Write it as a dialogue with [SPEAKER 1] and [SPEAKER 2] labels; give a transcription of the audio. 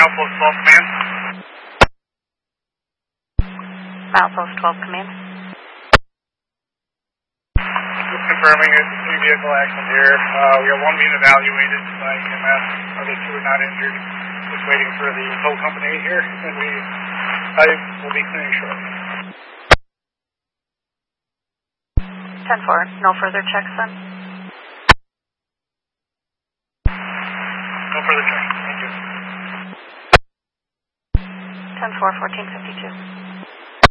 [SPEAKER 1] Milepost 12 command.
[SPEAKER 2] Milepost 12 command.
[SPEAKER 1] Just confirming it's a 3-vehicle accident here. We got one being evaluated by EMS. Other 2 are not injured. Just waiting for the tow company here, and I will be clearing shortly.
[SPEAKER 2] 10-4, no further checks then?
[SPEAKER 1] No further checks. Thank you.
[SPEAKER 2] 10-4, 1452.